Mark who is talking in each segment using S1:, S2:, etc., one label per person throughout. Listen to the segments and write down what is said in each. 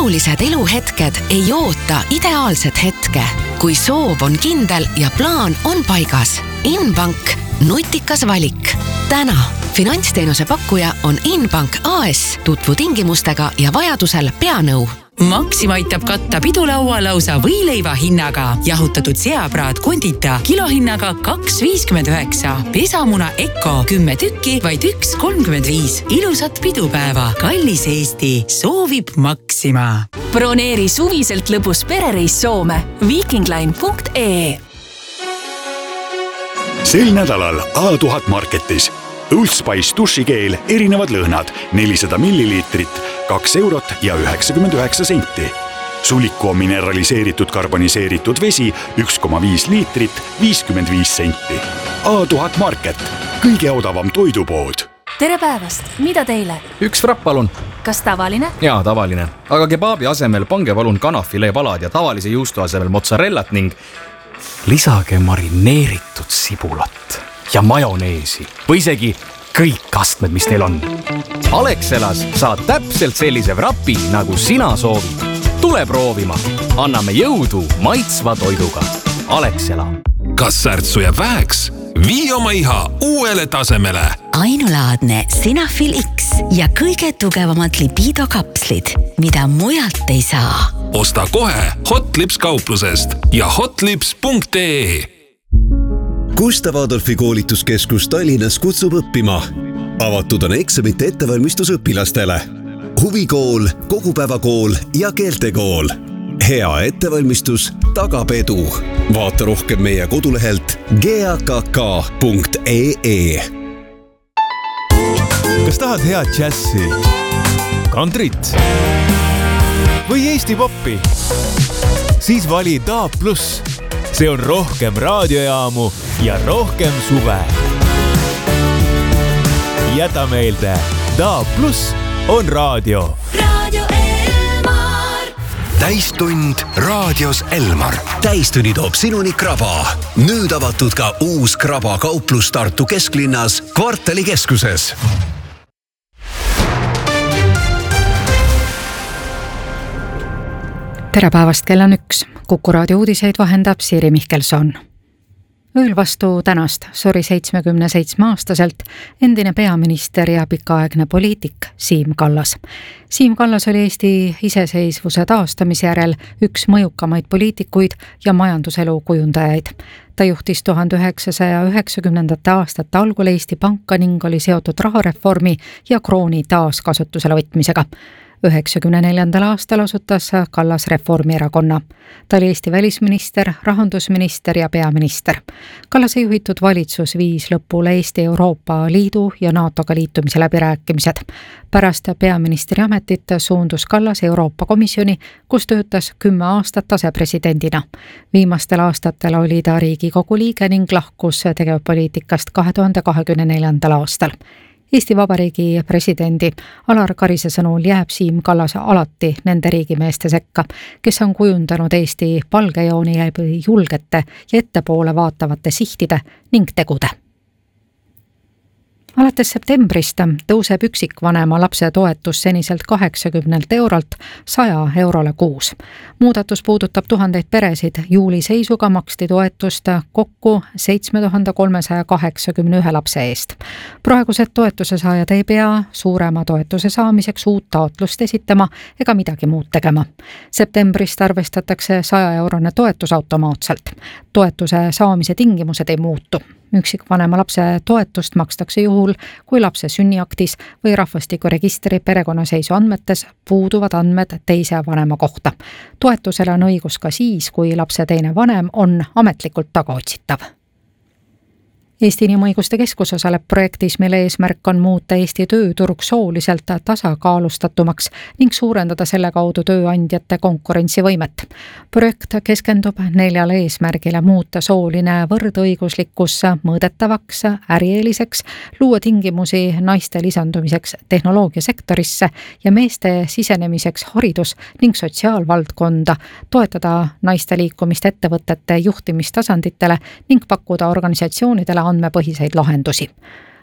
S1: olulised eluhetked ei oota ideaalset hetke. Kui soov on kindel ja plaan on paigas. Inbank, nutikas valik. Täna finantsteenuse pakkuja on Inbank AS. Tutvu tingimustega ja vajadusel peanõu.
S2: Maxima aitab katta pidulaua lausa võileiva hinnaga. Jahutatud seapraad kondita kilohinnaga 2,59. Pesamuna Eko 10 tükki, vaid 1,35. Ilusat pidupäeva. Kallis Eesti soovib Maxima.
S3: Broneeri suviselt lõbus perereis Soome. Vikingline.ee.
S4: Sel nädalal A1000 Marketis Old Spice dušikeel erinevad lõhnad 400 milliliitrit, 2 eurot ja 99 senti. Suliku on mineraliseeritud karboniseeritud vesi 1,5 liitrit, 55 senti. A1000 Market, kõige odavam toidupood.
S3: Tere päevast, mida teile?
S5: Üks frapp palun.
S3: Kas tavaline?
S5: Jaa, tavaline. Aga kebabi asemel pange palun kanafilee palad ja tavalise juustu asemel mozzarellat ning lisage marineeritud sibulat ja majoneesi või isegi kõik astmed, mis teil on. Alexelas saad täpselt sellise vrapi, nagu sina soovid. Tule proovima. Anname jõudu maitsva toiduga. Alexela.
S6: Kas särtsu jääb väheks? Vii oma iha uuele tasemele.
S7: Ainulaadne Sinafil X ja kõige tugevamad libido kapslid, mida mujalt ei saa.
S6: Osta kohe Hotlips kauplusest ja hotlips.ee.
S8: Gustav Adolfi koolituskeskus Tallinnas kutsub õppima. Avatud on eksamite ettevalmistus õpilastele. Huvikool, kogupäevakool ja keeltekool. Hea ettevalmistus tagab edu. Vaata rohkem meie kodulehelt gakk.ee.
S9: Kas tahad head džässi, kantrit või Eesti poppi? Siis vali DAB+. See on rohkem raadiojaamu ja rohkem suve. Jäta meelde, DAB+ on raadio.
S10: Raadio Elmar.
S6: Täistund raadios Elmar.
S8: Täistunni toob sinuni Kraba. Nüüd avatud ka uus Kraba kauplus Tartu kesklinnas Kvartali keskuses.
S11: Tere päevast, kell on 1. Kuku raadio uudiseid vahendab Siiri Mihkelson. Ööl vastu tänast suri 77-aastaselt endine peaminister ja pikaaegne poliitik Siim Kallas. Siim Kallas oli Eesti iseseisvuse taastamise järel üks mõjukamaid poliitikuid ja majanduselu kujundajaid. Ta juhtis 1990. aastate algul Eesti Panka ning oli seotud rahareformi ja krooni taaskasutusele võtmisega. 1994. aastal asutas Kallas Reformierakonna. Ta oli Eesti välisminister, rahandusminister ja peaminister. Kallase juhitud valitsus viis lõpule Eesti Euroopa Liidu ja NATOga liitumise läbirääkimised. Pärast peaministri ametit suundus Kallas Euroopa Komisjoni, kus töötas 10 aastat asepresidendina. Viimastel aastatel oli ta Riigikogu liige ning lahkus tegevpoliitikast 2024. aastal. Eesti Vabariigi presidendi Alar Karise sõnul jääb Siim Kallas alati nende riigimeeste sekka, kes on kujundanud Eesti palgejooni läbi julgete ja ettepoole vaatavate sihtide ning tegude. Alates septembrist tõuseb üksikvanema lapse toetus seniselt 80 eurolt 100 eurole kuus. Muudatus puudutab tuhandeid peresid. Juuli seisuga maksti toetust kokku 7381 lapse eest. Praegused toetuse saajad ei pea suurema toetuse saamiseks uut taotlust esitama ega midagi muud tegema. Septembrist arvestatakse 100 eurone toetus automaatselt. Toetuse saamise tingimused ei muutu. Üksikvanema lapse toetust makstakse juhul, kui lapse sünniaktis või rahvastikuregistri perekonnaseisu andmetes puuduvad andmed teise vanema kohta. Toetusele on õigus ka siis, kui lapse teine vanem on ametlikult tagaotsitav. Eesti Inimõiguste Keskus osaleb projektis, mille eesmärk on muuta Eesti tööturg sooliselt tasakaalustatumaks ning suurendada selle kaudu tööandjate konkurentsivõimet. Projekt keskendub 4 eesmärgile: muuta sooline võrdõiguslikkus mõõdetavaks, ärieeliseks, luua tingimusi naiste lisandumiseks tehnoloogiasektorisse ja meeste sisenemiseks haridus- ning sotsiaalvaldkonda, toetada naiste liikumist ettevõtete juhtimistasanditele ning pakkuda organisatsioonidele andmepõhiseid lahendusi.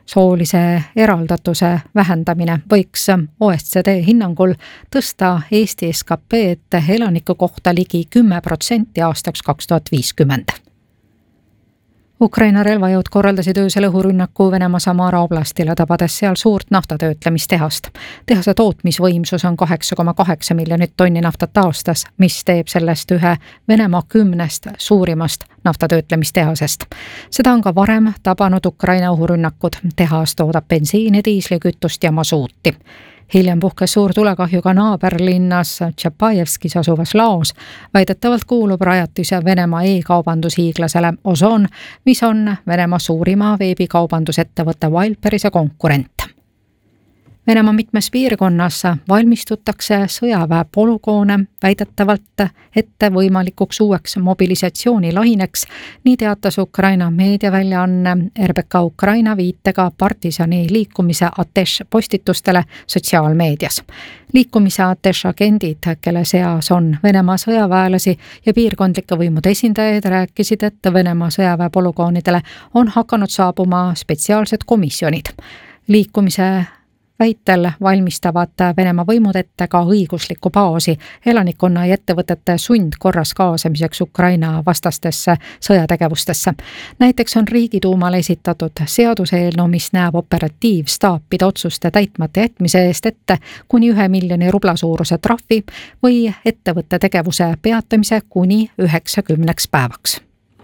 S11: soolise eraldatuse vähendamine võiks OECD hinnangul tõsta Eesti SKP-d elaniku kohta ligi 10% aastaks 2050. Ukraina relvajõud korraldasid öösel õhurünnaku Venemaa Samara oblastile, tabades seal suurt naftatöötlemistehast. Tehase tootmisvõimsus on 8,8 miljonit tonni naftat aastas, mis teeb sellest ühe Venemaa 10 suurimast naftatöötlemistehasest. Seda on ka varem tabanud Ukraina õhurünnakud. Tehas toodab bensiini, diislikütust ja masuuti. Hiljem puhkes suur tulekahju ka naaberlinnas Tšapajevskis asuvas Laos. Väidetavalt kuulub rajatise Venemaa e-kaubandushiiglasele Ozon, mis on Venemaa suurima veebikaubandusettevõtte Wildberries konkurent. Venemaa mitmes piirkonnas valmistutakse sõjaväe polügoone väidetavalt ette võimalikuks uueks mobilisatsioonilahineks, nii teatas Ukraina meediaväljaanne RBK Ukraina viitega partisani liikumise Atesh postitustele sotsiaalmeedias. Liikumise Atesh agendid, kelle seas on Venemaa sõjaväelasi ja piirkondlike võimude esindajaid, rääkisid, et Venemaa sõjaväe polügoonidele on hakanud saabuma spetsiaalsed komisjonid. Liikumise väitel valmistavad Venemaa võimud ette ka õiguslikku baasi elanikkonna ja ettevõtete sundkorras kaasamiseks Ukraina vastastesse sõjategevustesse. Näiteks on Riigiduumale esitatud seaduseelnõu, mis näeb operatiivstaapide otsuste täitmata jätmise eest ette kuni 1 miljoni rubla suuruse trahvi või ettevõtte tegevuse peatamise kuni 90 päevaks.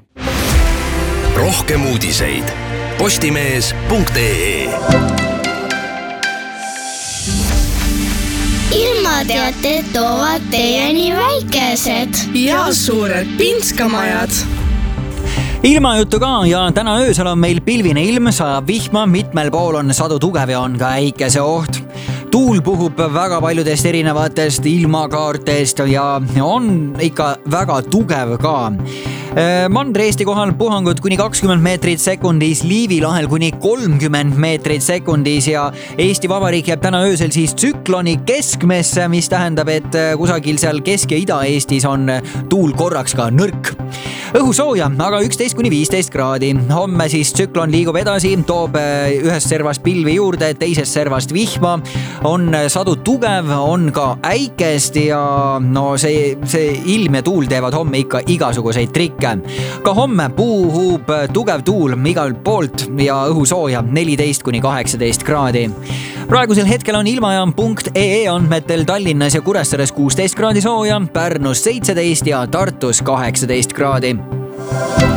S8: Rohkem uudiseid postimees.ee.
S12: Ilmateated toovad teieni väikesed
S13: ja suured pinskamajad. Ilmajutu ka ja täna öösel on meil pilvine ilm, sajab vihma, mitmel pool on sadu tugev ja on ka äikese oht. Tuul puhub väga paljudest erinevatest ilmakaartest ja on ikka väga tugev ka. Mandri-Eesti kohal puhangud kuni 20 meetrit sekundis, Liivi lahel kuni 30 meetrit sekundis ja Eesti Vabariik jääb täna öösel siis tsükloni keskmesse, mis tähendab, et kusagil seal Kesk- ja Ida-Eestis on tuul korraks ka nõrk. Õhusooja, aga 11 kuni 15 kraadi. Homme siis tsüklon liigub edasi, toob ühest servast pilvi juurde, teisest servast vihma, on sadu tugev, on ka äikest ja no see ilm ja tuul teevad homme ikka igasuguseid trikke. Ka homme puhub tugev tuul igalt poolt ja õhusooja 14 kuni 18 kraadi. Praegusel hetkel on ilmajaam.ee andmetel Tallinnas ja Kuressaares 16 kraadi sooja, Pärnus 17 ja Tartus 18 kraadi.